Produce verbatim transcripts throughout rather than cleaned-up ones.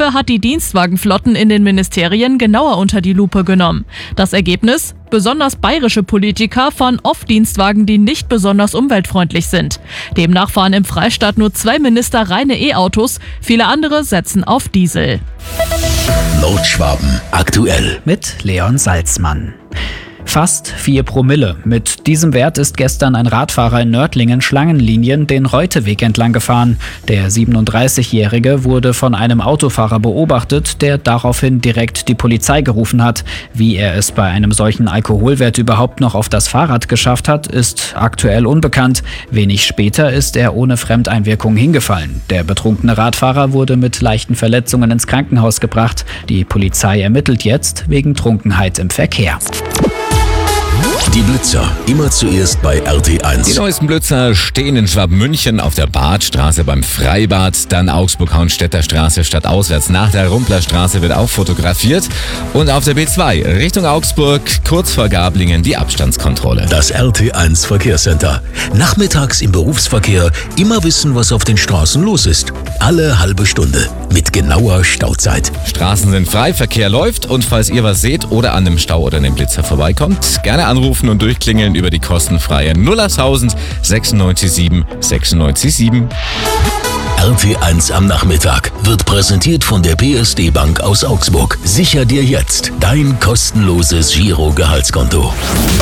Dafür hat die Dienstwagenflotten in den Ministerien genauer unter die Lupe genommen. Das Ergebnis? Besonders bayerische Politiker fahren oft Dienstwagen, die nicht besonders umweltfreundlich sind. Demnach fahren im Freistaat nur zwei Minister reine E-Autos, viele andere setzen auf Diesel. Nordschwaben aktuell mit Leon Salzmann. Fast vier Promille. Mit diesem Wert ist gestern ein Radfahrer in Nördlingen Schlangenlinien den Reuteweg entlang gefahren. Der siebenunddreißigjährige wurde von einem Autofahrer beobachtet, der daraufhin direkt die Polizei gerufen hat. Wie er es bei einem solchen Alkoholwert überhaupt noch auf das Fahrrad geschafft hat, ist aktuell unbekannt. Wenig später ist er ohne Fremdeinwirkung hingefallen. Der betrunkene Radfahrer wurde mit leichten Verletzungen ins Krankenhaus gebracht. Die Polizei ermittelt jetzt wegen Trunkenheit im Verkehr. Die Blitzer, immer zuerst bei R T eins. Die neuesten Blitzer stehen in Schwabmünchen auf der Badstraße beim Freibad, dann Augsburg-Hauenstädter Straße stadtauswärts nach der Rumplerstraße wird auch fotografiert und auf der B zwei Richtung Augsburg, kurz vor Gablingen, die Abstandskontrolle. Das R T eins Verkehrscenter. Nachmittags im Berufsverkehr immer wissen, was auf den Straßen los ist. Alle halbe Stunde mit genauer Stauzeit. Straßen sind frei, Verkehr läuft und falls ihr was seht oder an einem Stau oder einem Blitzer vorbeikommt, gerne anrufen und durchklingeln über die kostenfreie null achttausend sechsundneunzig sieben sechsundneunzig sieben. R T eins am Nachmittag wird präsentiert von der P S D Bank aus Augsburg. Sicher dir jetzt dein kostenloses Giro-Gehaltskonto.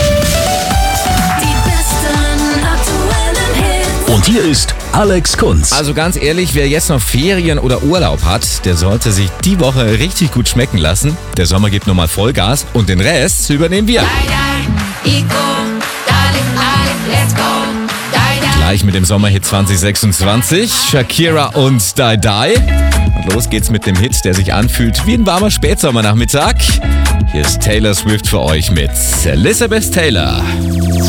Und hier ist Alex Kunz. Also ganz ehrlich, wer jetzt noch Ferien oder Urlaub hat, der sollte sich die Woche richtig gut schmecken lassen. Der Sommer gibt nochmal Vollgas und den Rest übernehmen wir. Gleich mit dem Sommerhit zwanzig sechsundzwanzig, Shakira und Die Die. Und los geht's mit dem Hit, der sich anfühlt wie ein warmer Spätsommernachmittag. Hier ist Taylor Swift für euch mit Elizabeth Taylor.